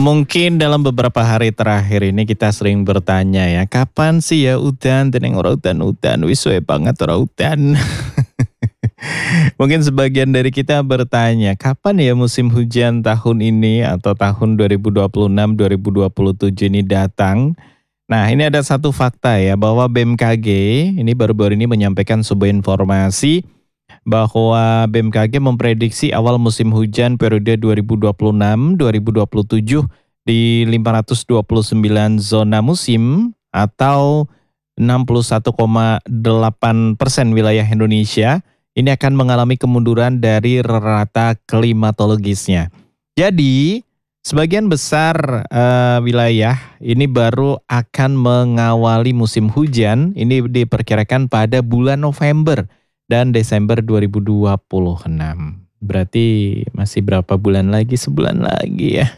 Mungkin dalam beberapa hari terakhir ini kita sering bertanya ya, kapan sih ya udan, teneng ora udan-udan, wis suwe banget ora udan. Mungkin sebagian dari kita bertanya, kapan ya musim hujan tahun ini atau tahun 2026-2027 ini datang? Nah, ini ada satu fakta ya, bahwa BMKG ini baru-baru ini menyampaikan sebuah informasi bahwa BMKG memprediksi awal musim hujan periode 2026-2027 di 529 zona musim atau 61,8% wilayah Indonesia ini akan mengalami kemunduran dari rata klimatologisnya. Jadi, sebagian besar wilayah ini baru akan mengawali musim hujan, ini diperkirakan pada bulan November dan Desember 2026. Berarti masih berapa bulan lagi? Sebulan lagi ya.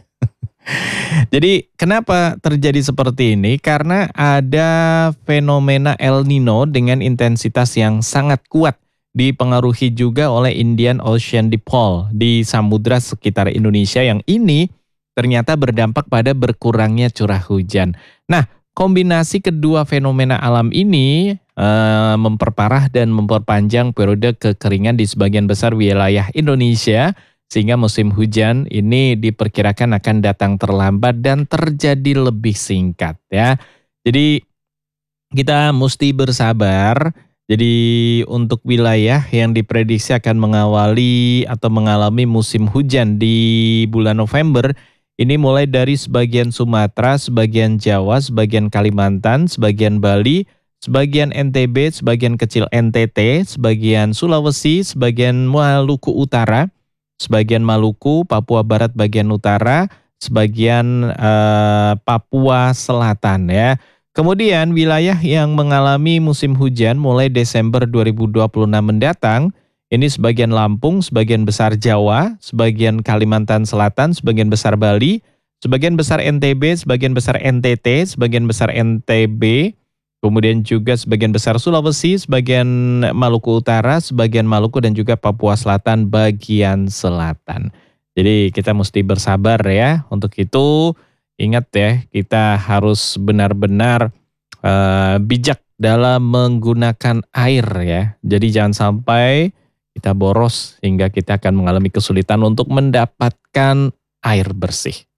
Jadi kenapa terjadi seperti ini? Karena ada fenomena El Nino dengan intensitas yang sangat kuat, dipengaruhi juga oleh Indian Ocean Dipole di samudra sekitar Indonesia yang ini ternyata berdampak pada berkurangnya curah hujan. Nah, kombinasi kedua fenomena alam ini memperparah dan memperpanjang periode kekeringan di sebagian besar wilayah Indonesia, sehingga musim hujan ini diperkirakan akan datang terlambat dan terjadi lebih singkat ya. Jadi kita mesti bersabar. Jadi untuk wilayah yang diprediksi akan mengawali atau mengalami musim hujan di bulan November, ini mulai dari sebagian Sumatera, sebagian Jawa, sebagian Kalimantan, sebagian Bali, sebagian NTB, sebagian kecil NTT, sebagian Sulawesi, sebagian Maluku Utara, sebagian Maluku, Papua Barat bagian utara, sebagian Papua Selatan ya. Kemudian wilayah yang mengalami musim hujan mulai Desember 2026 mendatang, ini sebagian Lampung, sebagian besar Jawa, sebagian Kalimantan Selatan, sebagian besar Bali, sebagian besar NTB, sebagian besar NTT, sebagian besar NTB, kemudian juga sebagian besar Sulawesi, sebagian Maluku Utara, sebagian Maluku dan juga Papua Selatan bagian selatan. Jadi kita mesti bersabar ya. Untuk itu ingat ya, kita harus benar-benar bijak dalam menggunakan air ya. Jadi jangan sampai kita boros sehingga kita akan mengalami kesulitan untuk mendapatkan air bersih.